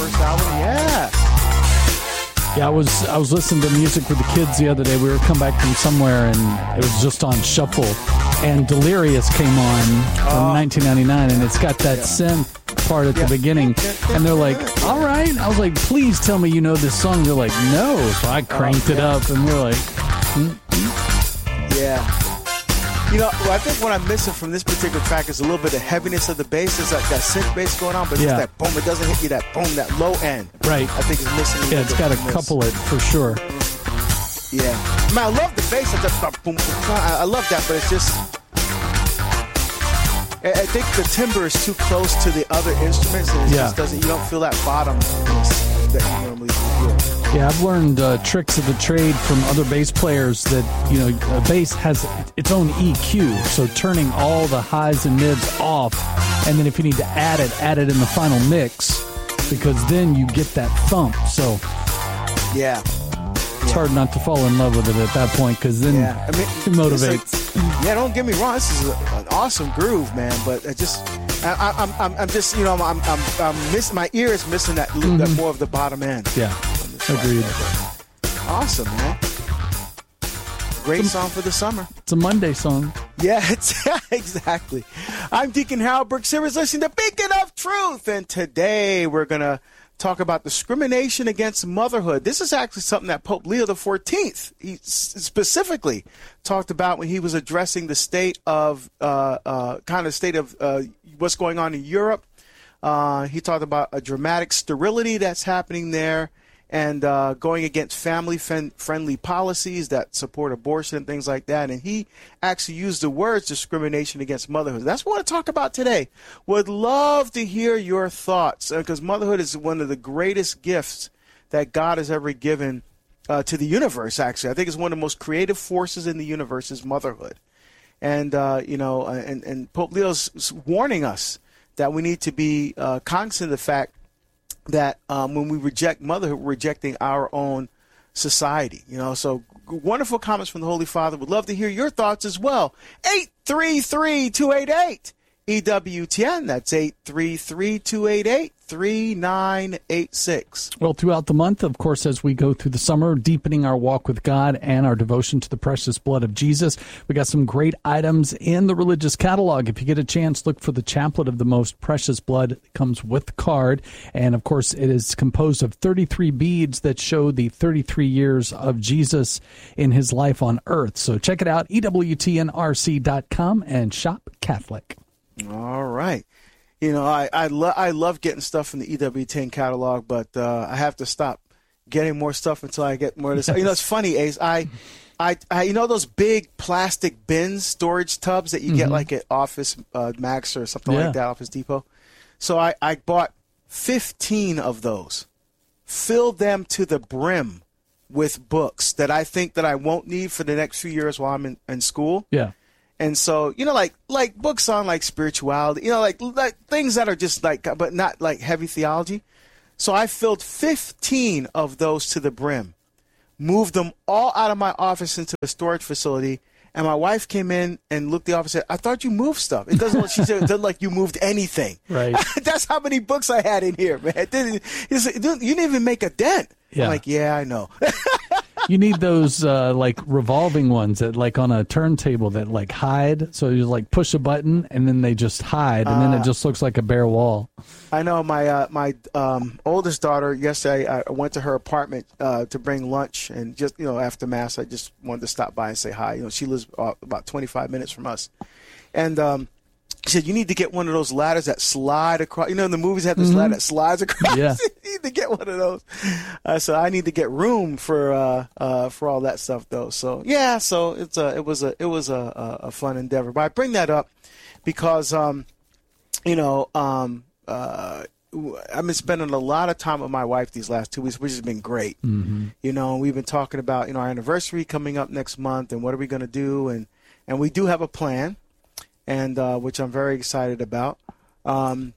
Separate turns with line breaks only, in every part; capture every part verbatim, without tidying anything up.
first album. Yeah.
Yeah, I was I was listening to music with the kids the other day. We were coming back from somewhere, and it was just on shuffle. And Delirious came on from oh. nineteen ninety-nine, and it's got that yeah. synth part at yeah. the beginning. And they're like, all right. I was like, please tell me you know this song. They're like, no. So I cranked oh, yeah. it up, and we're like, mm-hmm.
yeah. You know, well, I think what I'm missing from this particular track is a little bit of heaviness of the bass. There's like that synth bass going on, but
yeah.
it's that boom. It doesn't hit you that boom, that low end.
Right.
I think it's missing.
Yeah, it's got to couple it for sure.
Yeah. Man, I love the bass. I, just, boom, boom, I love that, but it's just... I think the timbre is too close to the other instruments, and it
yeah.
just doesn't... You don't feel that bottom that you normally feel.
Yeah, I've learned uh, tricks of the trade from other bass players that, you know, a bass has its own E Q, so turning all the highs and mids off, and then if you need to add it, add it in the final mix, because then you get that thump. So
yeah,
it's
yeah.
hard not to fall in love with it at that point, because then
yeah. I mean,
it motivates.
Like, yeah, don't get me wrong, this is a, an awesome groove, man, but I just... I, I'm, I'm, I'm just, you know, I'm, I'm, I'm miss. My ear is missing that, mm-hmm. that more of the bottom end.
Yeah, agreed.
Awesome, man. Great a, song for the summer.
It's a Monday song.
Yeah, it's exactly. I'm Deacon Harold Brooks Sivers, listening to Beacon of Truth, and today we're gonna talk about discrimination against motherhood. This is actually something that Pope Leo the fourteenth he specifically talked about when he was addressing the state of uh, uh, kind of state of uh, what's going on in Europe. Uh, he talked about a dramatic sterility that's happening there, and uh, going against family-friendly policies that support abortion and things like that. And he actually used the words discrimination against motherhood. That's what I want to talk about today. Would love to hear your thoughts, because motherhood is one of the greatest gifts that God has ever given uh, to the universe, actually. I think it's one of the most creative forces in the universe is motherhood. And, uh, you know, and, and Pope Leo's warning us that we need to be uh, cognizant of the fact that um, when we reject motherhood, we're rejecting our own society. You know, so wonderful comments from the Holy Father. Would love to hear your thoughts as well. eight three three, two eight eight, E W T N. That's eight three three, two eight eight, three nine eight six.
Well, throughout the month, of course, as we go through the summer, deepening our walk with God and our devotion to the precious blood of Jesus, we got some great items in the religious catalog. If you get a chance, look for the Chaplet of the Most Precious Blood. It comes with the card. And, of course, it is composed of thirty-three beads that show the thirty-three years of Jesus in his life on earth. So check it out, E W T N R C dot com, and shop Catholic.
All right. You know, I I, lo- I love getting stuff from the E W T N catalog, but uh, I have to stop getting more stuff until I get more of this. You know, it's funny, Ace. I, I, I, you know those big plastic bins, storage tubs that you mm-hmm. get like at Office uh, Max or something yeah. like that, Office Depot? So I, I bought fifteen of those, filled them to the brim with books that I think that I won't need for the next few years while I'm in, in school.
Yeah.
And so, you know, like like books on like spirituality, you know, like like things that are just like, but not like heavy theology. So I filled fifteen of those to the brim, moved them all out of my office into the storage facility. And my wife came in and looked at the office and said, I thought you moved stuff. It doesn't look, she said, it doesn't like you moved anything.
Right.
That's how many books I had in here, man. It didn't, it didn't, you didn't even make a dent.
Yeah.
I'm like, yeah, I know.
You need those uh, like revolving ones that like on a turntable that like hide. So you like push a button and then they just hide, and uh, then it just looks like a bare wall.
I know my uh, my um, oldest daughter. Yesterday, I went to her apartment uh, to bring lunch, and just you know after mass, I just wanted to stop by and say hi. You know, she lives uh, about twenty-five minutes from us, and um, she said, you need to get one of those ladders that slide across. You know, in the movies, have this mm-hmm. ladder that slides across.
Yeah.
You need to get one of those. Uh, so I need to get room for uh, uh, for all that stuff, though. So yeah, so it's a it was a it was a, a fun endeavor. But I bring that up because um, you know um, uh, I've been spending a lot of time with my wife these last two weeks, which has been great.
Mm-hmm.
You know, we've been talking about you know our anniversary coming up next month, and what are we going to do, and and we do have a plan. And uh, which I'm very excited about, um,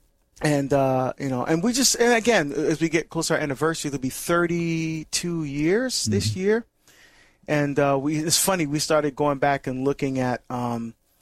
and uh, you know, and we just and again as we get closer to our anniversary, it'll be thirty-two years mm-hmm. this year, and uh, we it's funny we started going back and looking at um,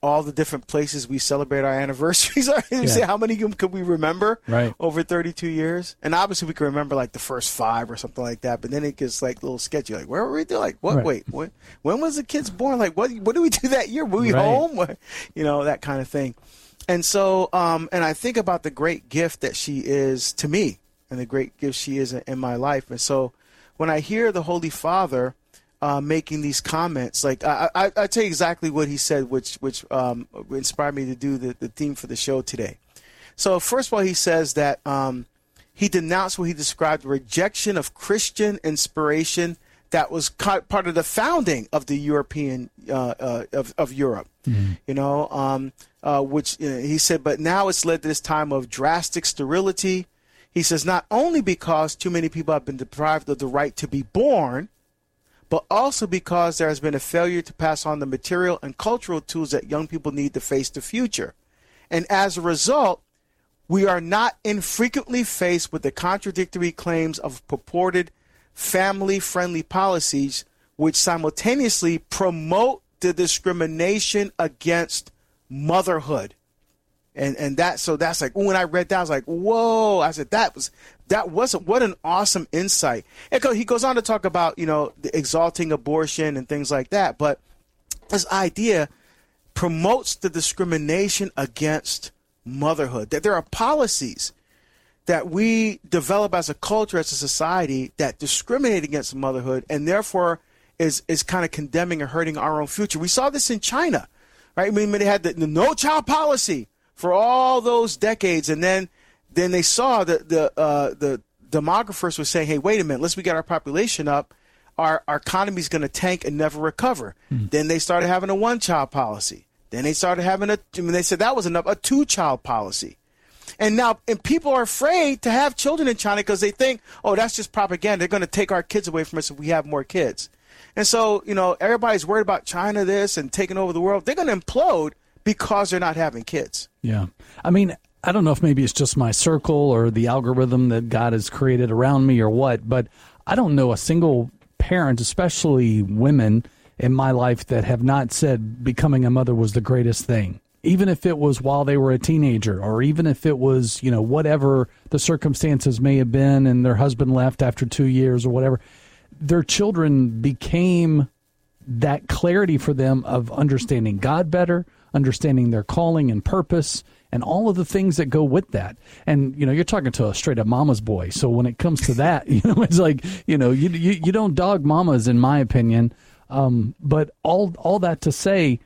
all the different places we celebrate our anniversaries. You
Yeah.
say, how many could we remember
Right.
over thirty-two years? And obviously we can remember like the first five or something like that, but then it gets like a little sketchy. Like, where were we doing? Like, what?
Right.
Wait, when, when was the kids born? Like, what What did we do that year? Were we
Right.
home? What- You know, that kind of thing. And so, um, and I think about the great gift that she is to me and the great gift she is in, in my life. And so when I hear the Holy Father Uh, making these comments, like I, I, I tell you exactly what he said, which which um, inspired me to do the, the theme for the show today. So first of all, he says that um, he denounced what he described rejection of Christian inspiration that was part of the founding of the European uh, uh, of of Europe. Mm-hmm. You know, um, uh, which you know, he said, but now it's led to this time of drastic sterility. He says not only because too many people have been deprived of the right to be born, but also because there has been a failure to pass on the material and cultural tools that young people need to face the future. And as a result, we are not infrequently faced with the contradictory claims of purported family-friendly policies which simultaneously promote the discrimination against motherhood. And and that so that's like when I read that I was like, whoa! I said that was that wasn't what an awesome insight. And he goes on to talk about you know the exalting abortion and things like that, but this idea promotes the discrimination against motherhood. That there are policies that we develop as a culture, as a society, that discriminate against motherhood, and therefore is is kind of condemning and hurting our own future. We saw this in China, right? I mean, they had the, the no child policy for all those decades, and then then they saw that the uh, the demographers were saying, "Hey, wait a minute, unless we get our population up, our our economy is going to tank and never recover." Mm-hmm. Then they started having a one-child policy. Then they started having a. I mean, they said that was enough a two-child policy, and now and people are afraid to have children in China because they think, "Oh, that's just propaganda. They're going to take our kids away from us if we have more kids." And so, you know, everybody's worried about China this and taking over the world. They're going to implode because they're not having kids.
Yeah. I mean, I don't know if maybe it's just my circle or the algorithm that God has created around me or what, but I don't know a single parent, especially women in my life, that have not said becoming a mother was the greatest thing. Even if it was while they were a teenager, or even if it was, you know, whatever the circumstances may have been and their husband left after two years or whatever, their children became that clarity for them of understanding God better, understanding their calling and purpose, and all of the things that go with that. And, you know, you're talking to a straight-up mama's boy. So when it comes to that, you know, it's like, you know, you you, you don't dog mamas, in my opinion. Um, but all all that to say,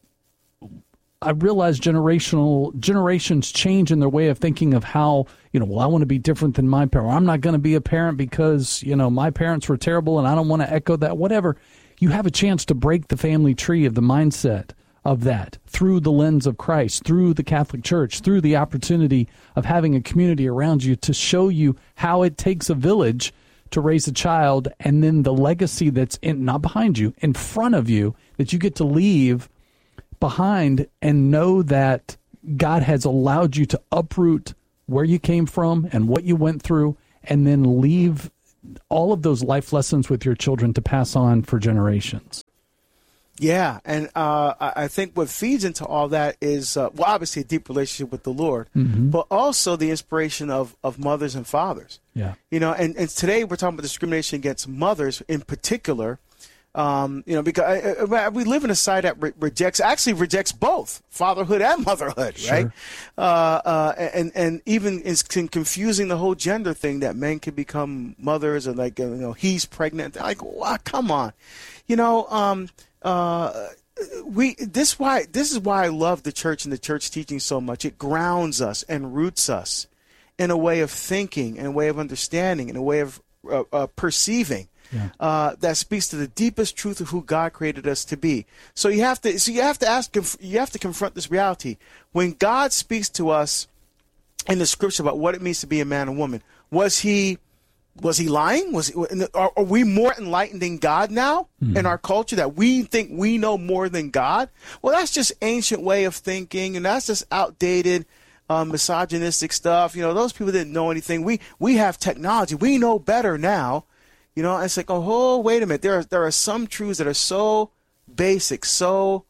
I realize generational generations change in their way of thinking of how, you know, well, I want to be different than my parent. I'm not going to be a parent because, you know, my parents were terrible and I don't want to echo that, whatever. You have a chance to break the family tree of the mindset of that through the lens of Christ, through the Catholic Church, through the opportunity of having a community around you to show you how it takes a village to raise a child, and then the legacy that's in, not behind you, in front of you, that you get to leave behind, and know that God has allowed you to uproot where you came from and what you went through, and then leave all of those life lessons with your children to pass on for generations.
Yeah, and uh, I think what feeds into all that is, uh, well, obviously a deep relationship with the Lord, mm-hmm. but also the inspiration of, of mothers and fathers.
Yeah,
you know, and, and today we're talking about discrimination against mothers in particular. Um, you know, because I, I, we live in a society that re- rejects, actually rejects both fatherhood and motherhood,
sure.
right? Uh, uh, and and even is confusing the whole gender thing, that men can become mothers, and like, you know, he's pregnant. Like, wow, come on, you know. Um, uh, we this why this is why I love the church and the church teaching so much. It grounds us and roots us in a way of thinking, in a way of understanding, in a way of uh, uh, perceiving. Yeah. Uh, that speaks to the deepest truth of who God created us to be. So you have to, so you have to ask, you have to confront this reality. When God speaks to us in the scripture about what it means to be a man and woman, was he, was he lying? Was he, are, are we more enlightened than God now mm. in our culture, that we think we know more than God? Well, that's just ancient way of thinking, and that's just outdated, um, misogynistic stuff. You know, those people didn't know anything. We we have technology. We know better now. You know, it's like, oh, wait a minute. There are, there are some truths that are so basic, so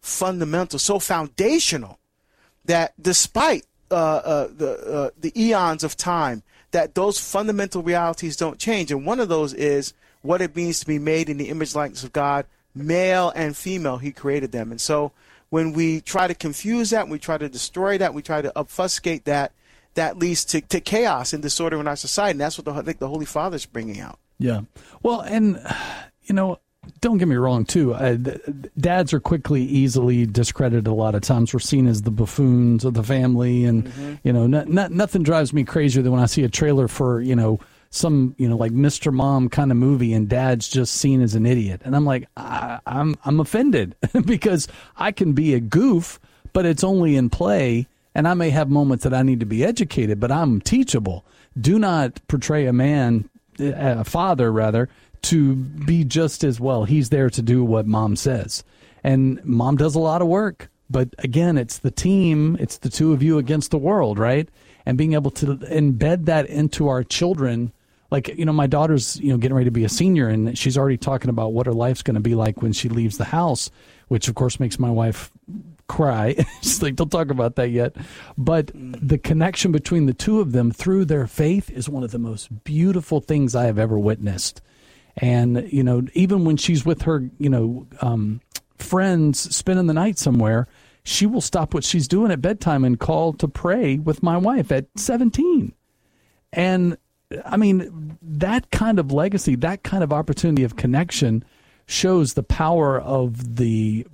fundamental, so foundational that despite uh, uh, the uh, the eons of time, that those fundamental realities don't change. And one of those is what it means to be made in the image likeness of God, male and female. He created them. And so when we try to confuse that, we try to destroy that, we try to obfuscate that, that leads to, to chaos and disorder in our society. And that's what the, I think the Holy Father is bringing out. Yeah.
Well, and, you know, don't get me wrong, too. Uh, dads are quickly, easily discredited a lot of times. We're seen as the buffoons of the family. And, mm-hmm. you know, not, not, nothing drives me crazier than when I see a trailer for, you know, some, you know, like Mister Mom kind of movie and dad's just seen as an idiot. And I'm like, I, I'm I'm offended because I can be a goof, but it's only in play. And I may have moments that I need to be educated, but I'm teachable. Do not portray a man, a father rather, to be just as well. He's there to do what mom says. And mom does a lot of work. But again, it's the team. It's the two of you against the world, right? And being able to embed that into our children. Like, you know, my daughter's, you know, getting ready to be a senior, and she's already talking about what her life's going to be like when she leaves the house, which, of course, makes my wife cry. She's like, don't talk about that yet. But the connection between the two of them through their faith is one of the most beautiful things I have ever witnessed. And, you know, even when she's with her, you know, um, friends spending the night somewhere, she will stop what she's doing at bedtime and call to pray with my wife at seventeen. And I mean, that kind of legacy, that kind of opportunity of connection shows the power of the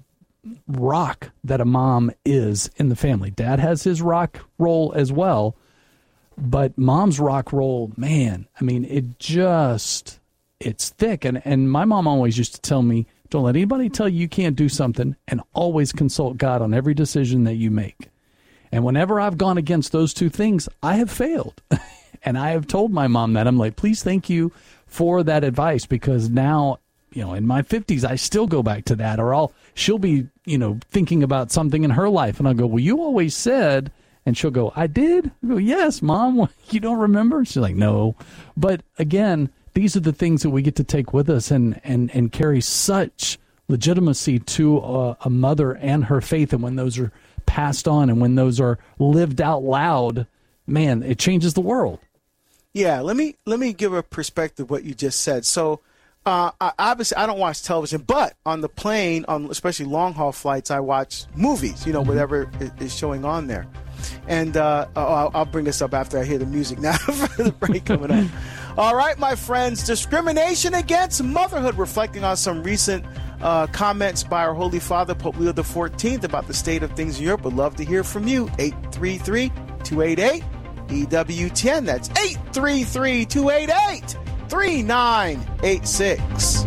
rock that a mom is in the family. Dad has his rock role as well, but mom's rock role, man, I mean, it just, it's thick. And, and my mom always used to tell me, don't let anybody tell you you can't do something, and always consult God on every decision that you make. And whenever I've gone against those two things, I have failed. And I have told my mom that. I'm like, please, thank you for that advice, because now, you know, in my fifties, I still go back to that. Or I'll, she'll be, you know, thinking about something in her life, and I'll go, well, you always said, and she'll go, I did? I go, yes, Mom, you don't remember? She's like, no. But again, these are the things that we get to take with us and, and, and carry such legitimacy to a, a mother and her faith. And when those are passed on and when those are lived out loud, man, it changes the world.
Yeah, let me let me give a perspective of what you just said. So, uh, I, obviously, I don't watch television, but on the plane, on especially long haul flights, I watch movies. You know, whatever is showing on there. And uh, I'll, I'll bring this up after I hear the music now for the break coming up. All right, my friends, discrimination against motherhood, reflecting on some recent uh, comments by our Holy Father, Pope Leo the fourteenth, about the state of things in Europe. Would love to hear from you. eight three three, two eight eight, E W T N. That's eight three three, two eight eight, three nine eight six.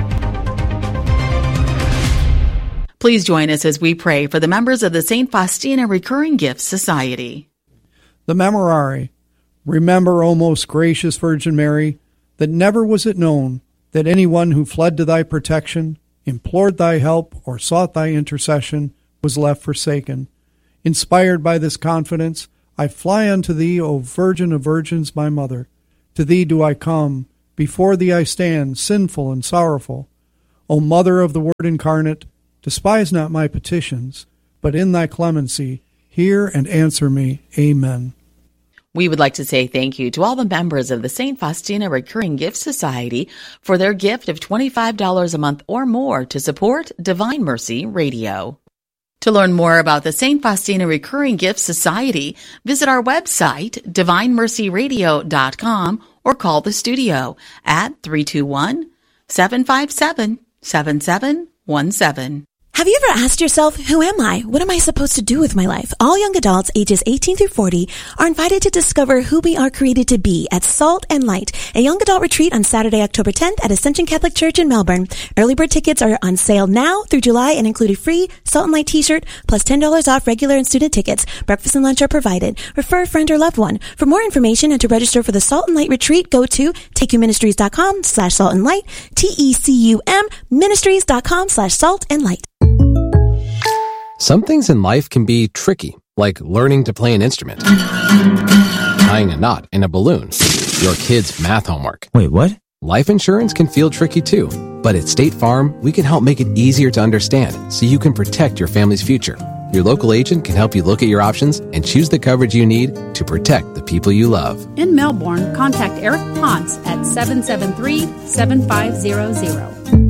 Please join us as we pray for the members of the Saint Faustina Recurring Gifts Society.
The Memorare. Remember, O most gracious Virgin Mary, that never was it known that anyone who fled to thy protection, implored thy help, or sought thy intercession was left forsaken. Inspired by this confidence, I fly unto thee, O Virgin of Virgins, my Mother. To thee do I come, before thee I stand, sinful and sorrowful. O Mother of the Word incarnate, despise not my petitions, but in thy clemency hear and answer me. Amen.
We would like to say thank you to all the members of the Saint Faustina Recurring Gifts Society for their gift of twenty-five dollars a month or more to support Divine Mercy Radio. To learn more about the Saint Faustina Recurring Gifts Society, visit our website, divine mercy radio dot com, or call the studio at three two one, seven five seven, seven seven one seven.
Have you ever asked yourself, who am I? What am I supposed to do with my life? All young adults ages eighteen through forty are invited to discover who we are created to be at Salt and Light, a young adult retreat on Saturday, October tenth at Ascension Catholic Church in Melbourne. Early bird tickets are on sale now through July and include a free Salt and Light t-shirt plus ten dollars off regular and student tickets. Breakfast and lunch are provided. Refer a friend or loved one. For more information and to register for the Salt and Light retreat, go to tecuministries.com slash salt and light, T-E-C-U-M ministries.com slash salt and light.
Some things in life can be tricky, like learning to play an instrument, tying a knot in a balloon, your kid's math homework.
Wait, what?
Life insurance can feel tricky too. But at State Farm, we can help make it easier to understand so you can protect your family's future. Your local agent can help you look at your options and choose the coverage you need to protect the people you love.
In Melbourne, contact Eric Ponce at seven seven three, seven five zero zero.